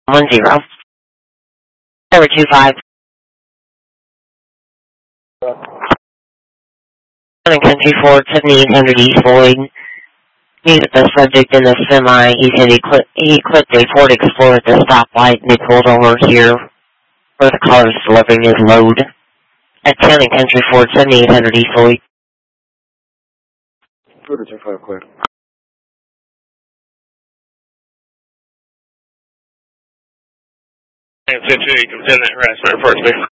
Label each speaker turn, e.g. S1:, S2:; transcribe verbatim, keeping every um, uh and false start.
S1: one zero. Number two five. Country Ford, seventy-eight hundred East Floyd. He's the subject in the semi. He said he, cli he clipped a Ford Explorer at the stoplight and he pulled over here where the car is delivering his load. At Town and Country Ford, seventy-eight hundred East Floyd.
S2: Ford two five, clear.
S3: And Century, contend that harassment first,